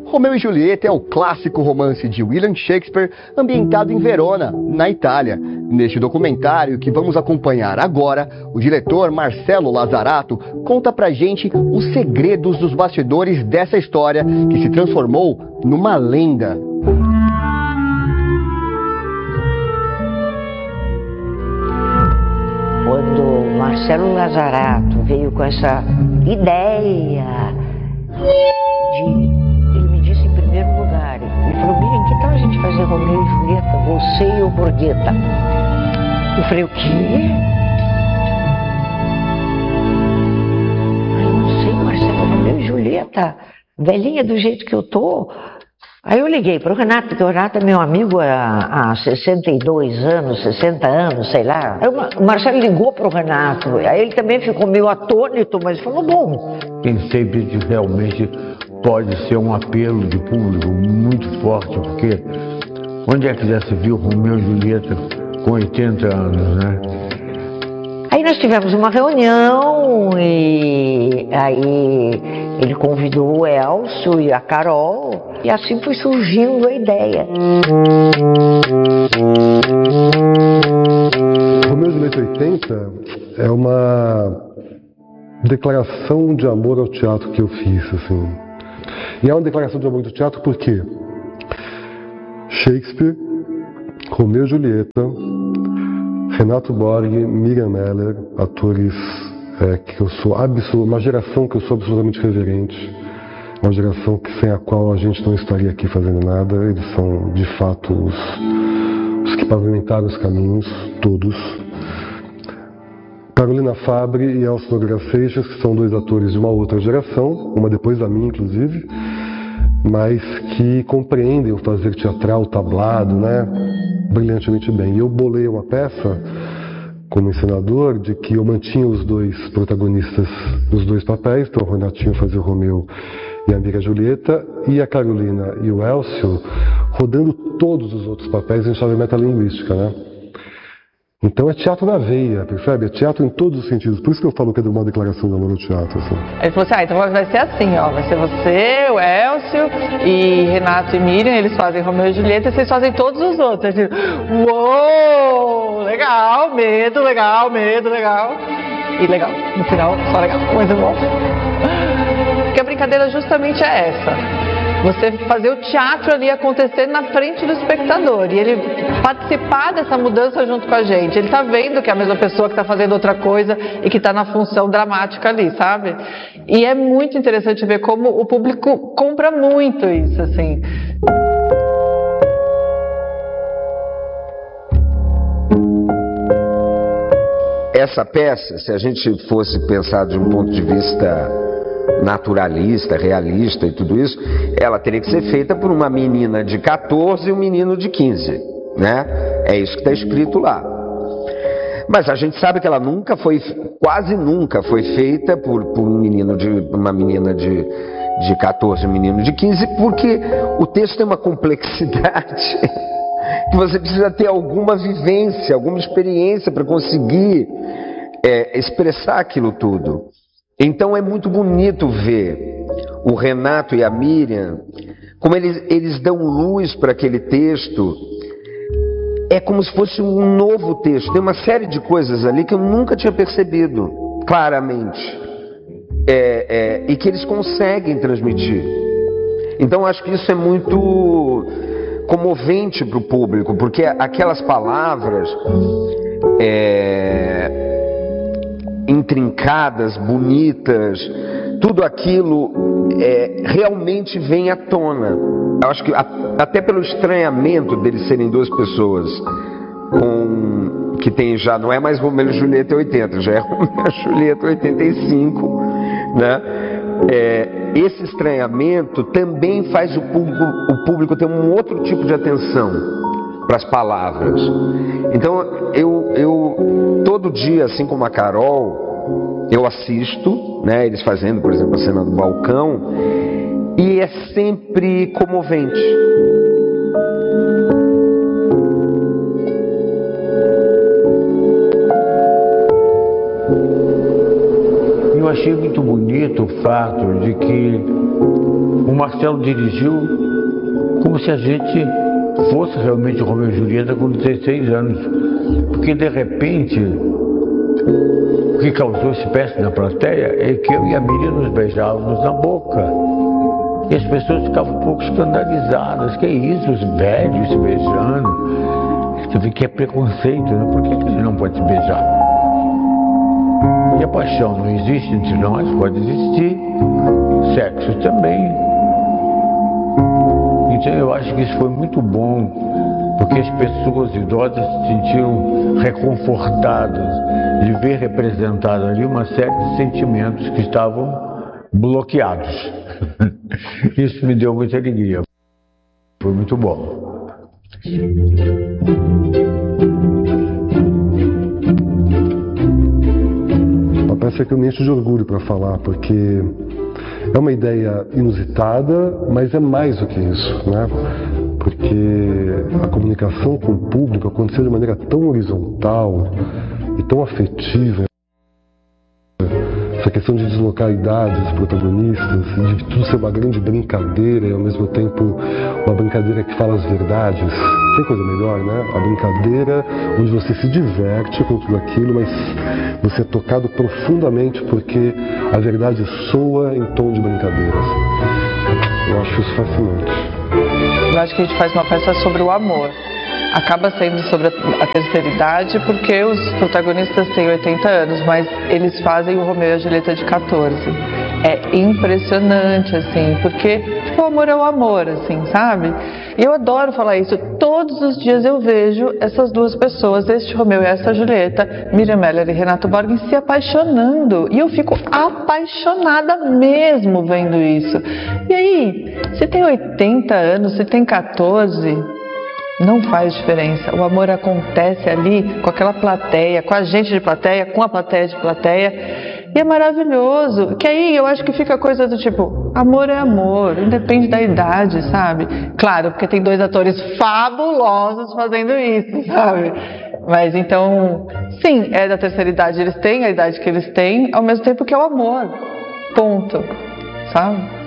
Romeu e Julieta é o clássico romance de William Shakespeare ambientado em Verona, na Itália. Neste documentário que vamos acompanhar agora, o diretor Marcelo Lazzarato conta pra gente os segredos dos bastidores dessa história que se transformou numa lenda. Quando Marcelo Lazzarato veio com essa ideia ele me disse em primeiro lugar, ele falou, Miriam, que tal a gente fazer Romeu e Julieta, você e o Borghetta? Eu falei, o quê? Eu não sei, Marcelo, Romeu e Julieta, velhinha do jeito que eu tô. Aí eu liguei para o Renato, porque o Renato é meu amigo há 62 anos, 60 anos, sei lá. Aí o Marcelo ligou para o Renato, aí ele também ficou meio atônito, mas falou, bom. Pensei que realmente pode ser um apelo de público muito forte, porque onde é que já se viu Romeu e Julieta com 80 anos, né? Aí nós tivemos uma reunião e aí ele convidou o Elcio e a Carol e assim foi surgindo a ideia. Romeu e Julieta 80 é uma declaração de amor ao teatro que eu fiz, assim. E é uma declaração de amor ao teatro porque Shakespeare, Romeu e Julieta, Renato Borg, Miriam Meller, atores que eu sou uma geração que eu sou absolutamente reverente, uma geração sem a qual a gente não estaria aqui fazendo nada. Eles são, de fato, os que pavimentaram os caminhos, todos. Carolina Fabre e Elcio Nogueira Seixas, que são dois atores de uma outra geração, uma depois da minha, inclusive, mas que compreendem o fazer teatral, tablado, né, brilhantemente bem. E eu bolei uma peça, como encenador, de que eu mantinha os dois protagonistas nos dois papéis, então o Renatinho fazia o Romeu e a Miriam Julieta, e a Carolina e o Elcio rodando todos os outros papéis em chave metalinguística, né? Então é teatro na veia, percebe? É teatro em todos os sentidos. Por isso que eu falo que é uma declaração de amor ao teatro. Assim. Ele falou assim, então vai ser assim, ó. Vai ser você, o Elcio, e Renato e Miriam, eles fazem Romeu e Julieta, e vocês fazem todos os outros. Assim, uou! Legal, medo, legal, medo, legal. E legal, no final, só legal, muito bom. Porque a brincadeira justamente é essa. Você fazer o teatro ali acontecer na frente do espectador e ele participar dessa mudança junto com a gente. Ele está vendo que é a mesma pessoa que está fazendo outra coisa e que está na função dramática ali, sabe? E é muito interessante ver como o público compra muito isso, assim. Essa peça, se a gente fosse pensar de um ponto de vista naturalista, realista e tudo isso, ela teria que ser feita por uma menina de 14 e um menino de 15, né? É isso que está escrito lá. Mas a gente sabe que ela quase nunca foi feita por uma menina de 14 e um menino de 15, porque o texto tem uma complexidade que você precisa ter alguma vivência, alguma experiência para conseguir expressar aquilo tudo. Então é muito bonito ver o Renato e a Miriam, como eles dão luz para aquele texto. É como se fosse um novo texto. Tem uma série de coisas ali que eu nunca tinha percebido claramente. E que eles conseguem transmitir. Então acho que isso é muito comovente para o público, porque aquelas palavras intrincadas, bonitas, tudo aquilo realmente vem à tona. Eu acho que até pelo estranhamento deles serem duas pessoas que tem já, não é mais Romeu e Julieta 80, já é Romeu e Julieta 85, né? Esse estranhamento também faz o público ter um outro tipo de atenção para as palavras. Então eu todo dia, assim como a Carol, eu assisto, né, eles fazendo, por exemplo, a cena do balcão, e é sempre comovente. Eu achei muito bonito o fato de que o Marcelo dirigiu como se a gente fosse realmente Romeu e Julieta com 16 anos. Porque, de repente, o que causou espécie na plateia é que eu e a Miriam nos beijávamos na boca. E as pessoas ficavam um pouco escandalizadas. Que é isso, os velhos se beijando? Você vê que é preconceito, né? Por que a gente não pode se beijar? E a paixão não existe entre nós? Pode existir. Sexo também. Então eu acho que isso foi muito bom, porque as pessoas idosas se sentiram reconfortadas de ver representado ali uma série de sentimentos que estavam bloqueados. Isso me deu muita alegria. Foi muito bom. Uma peça que eu me encho de orgulho para falar, porque é uma ideia inusitada, mas é mais do que isso, né? Porque a comunicação com o público aconteceu de maneira tão horizontal e tão afetiva. Essa questão de deslocar a idade dos protagonistas, de tudo ser uma grande brincadeira e ao mesmo tempo uma brincadeira que fala as verdades. Tem coisa melhor, né? A brincadeira onde você se diverte com tudo aquilo, mas você é tocado profundamente porque a verdade soa em tom de brincadeiras. Eu acho isso fascinante. Eu acho que a gente faz uma peça sobre o amor. Acaba sendo sobre a terceira idade porque os protagonistas têm 80 anos, mas eles fazem o Romeu e a Julieta de 14. É impressionante, assim, porque o amor é o amor, assim, sabe? E eu adoro falar isso. Todos os dias eu vejo essas duas pessoas, este Romeu e essa Julieta, Miriam Meller e Renato Borges, se apaixonando. E eu fico apaixonada mesmo vendo isso. E aí, se tem 80 anos, se tem 14... não faz diferença. O amor acontece ali com aquela plateia, com a gente de plateia, com a plateia de plateia. E é maravilhoso. Que aí eu acho que fica a coisa do tipo, amor é amor, independe da idade, sabe? Claro, porque tem dois atores fabulosos fazendo isso, sabe? Mas então, sim, é da terceira idade, eles têm a idade que eles têm, ao mesmo tempo que é o amor. Ponto. Sabe?